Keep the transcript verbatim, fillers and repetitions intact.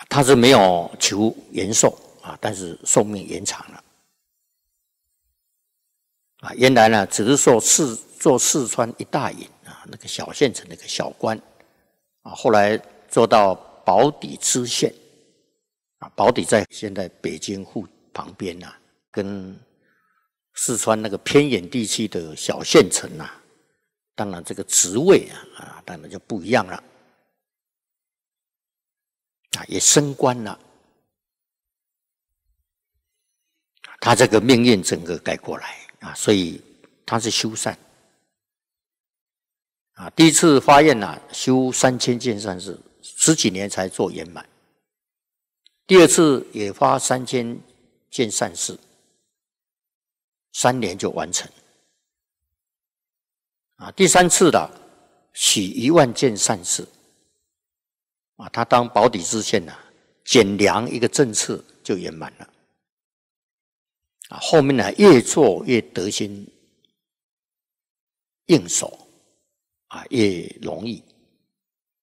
他是没有求延寿啊，但是寿命延长了。啊，原来呢，只是说四做四川一大尹啊，那个小县城那个小官啊，后来做到保底知县啊，保底在现在北京附旁边呐、啊，跟四川那个偏远地区的小县城呐、啊，当然这个职位啊啊，当然就不一样了啊，也升官了。他这个命运整个改过来啊，所以他是修善啊。第一次发愿啊，修三千件善事，十几年才做圆满。第二次也发三千件善事，三年就完成。啊，第三次的许一万件善事，啊，他当保底知县啊，减粮一个政策就圆满了。啊，后面呢越做越得心应手，啊，越容易。